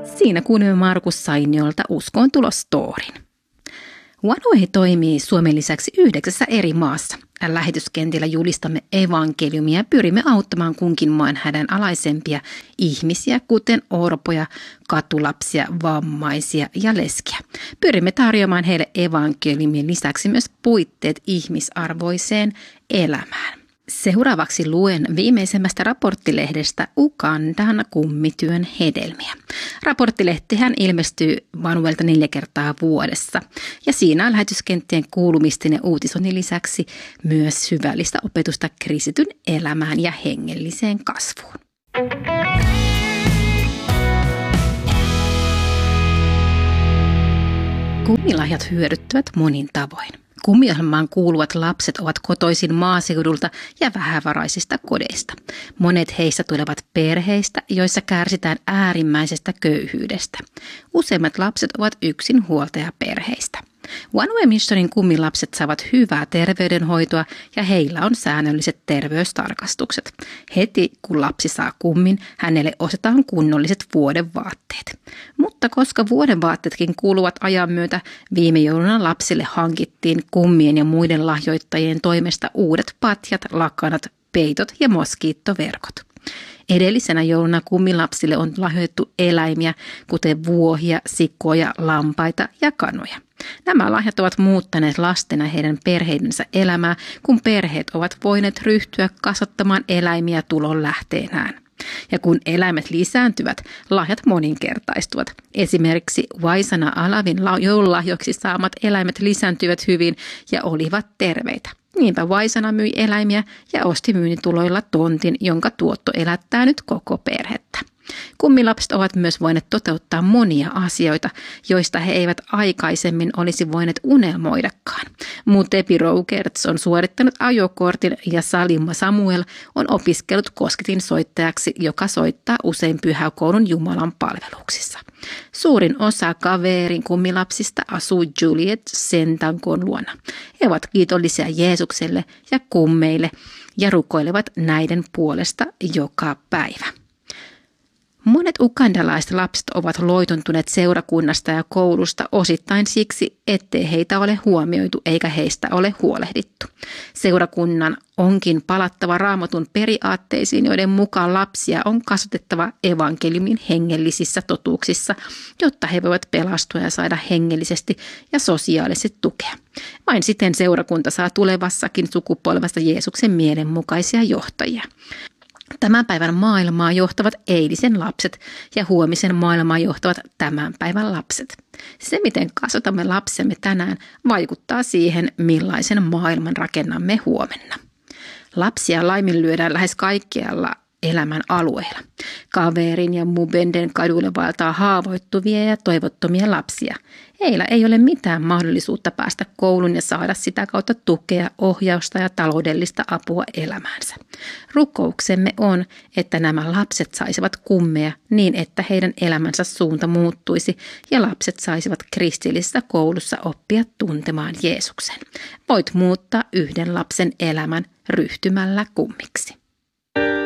Siinä kuulimme Markus Sainiolta Uskoon tulostoorin. OneWay toimii Suomen lisäksi 9 eri maassa. Lähetyskentillä julistamme evankeliumia ja pyrimme auttamaan kunkin maan hädänalaisempia ihmisiä, kuten orpoja, katulapsia, vammaisia ja leskiä. Pyrimme tarjoamaan heille evankeliumin lisäksi myös puitteet ihmisarvoiseen elämään. Seuraavaksi luen viimeisemmästä raporttilehdestä Ugandan kummityön hedelmiä. Raporttilehtihän ilmestyy OneWaylta 4 kertaa vuodessa ja siinä on lähetyskenttien kuulumisten ja uutisoinnin lisäksi myös syvällistä opetusta kristityn elämään ja hengelliseen kasvuun. Kummilahjat hyödyttävät monin tavoin. Kummiohjelmaan kuuluvat lapset ovat kotoisin maaseudulta ja vähävaraisista kodeista. Monet heistä tulevat perheistä, joissa kärsitään äärimmäisestä köyhyydestä. Useimmat lapset ovat yksinhuoltajaperheistä. OneWay Missionin kummilapset saavat hyvää terveydenhoitoa ja heillä on säännölliset terveystarkastukset. Heti kun lapsi saa kummin, hänelle ostetaan kunnolliset vuodenvaatteet. Mutta koska vuodenvaatteetkin kuuluvat ajan myötä, viime jouluna lapsille hankittiin kummien ja muiden lahjoittajien toimesta uudet patjat, lakanat, peitot ja moskiittoverkot. Edellisenä jouluna kummilapsille on lahjoitettu eläimiä, kuten vuohia, sikoja, lampaita ja kanoja. Nämä lahjat ovat muuttaneet lasten ja heidän perheidensä elämää, kun perheet ovat voineet ryhtyä kasvattamaan eläimiä tulonlähteenään. Ja kun eläimet lisääntyvät, lahjat moninkertaistuvat. Esimerkiksi Waisana Alavin joululahjoiksi saamat eläimet lisääntyivät hyvin ja olivat terveitä. Niinpä Waisana myi eläimiä ja osti myyntituloilla tontin, jonka tuotto elättää nyt koko perhettä. Kummilapset ovat myös voineet toteuttaa monia asioita, joista he eivät aikaisemmin olisi voineet unelmoidakaan. Mutepi Rougerts on suorittanut ajokortin ja Salimma Samuel on opiskellut kosketinsoittajaksi, joka soittaa usein pyhäkoulun Jumalan palveluksissa. Suurin osa kaverin kummilapsista asuu Juliet Sentankon luona. He ovat kiitollisia Jeesukselle ja kummeille ja rukoilevat näiden puolesta joka päivä. Monet ugandalaiset lapset ovat loitontuneet seurakunnasta ja koulusta osittain siksi, ettei heitä ole huomioitu eikä heistä ole huolehdittu. Seurakunnan onkin palattava Raamatun periaatteisiin, joiden mukaan lapsia on kasvatettava evankeliumin hengellisissä totuuksissa, jotta he voivat pelastua ja saada hengellisesti ja sosiaalisesti tukea. Vain siten seurakunta saa tulevassakin sukupolvesta Jeesuksen mielenmukaisia johtajia. Tämän päivän maailmaa johtavat eilisen lapset ja huomisen maailmaa johtavat tämän päivän lapset. Se, miten kasvatamme lapsemme tänään, vaikuttaa siihen, millaisen maailman rakennamme huomenna. Lapsia laiminlyödään lähes kaikkialla elämän alueilla. Kaverin ja Mubenden kaduille vaeltaa haavoittuvia ja toivottomia lapsia. Heillä ei ole mitään mahdollisuutta päästä kouluun ja saada sitä kautta tukea, ohjausta ja taloudellista apua elämäänsä. Rukouksemme on, että nämä lapset saisivat kummeja niin, että heidän elämänsä suunta muuttuisi ja lapset saisivat kristillisessä koulussa oppia tuntemaan Jeesuksen. Voit muuttaa yhden lapsen elämän ryhtymällä kummiksi.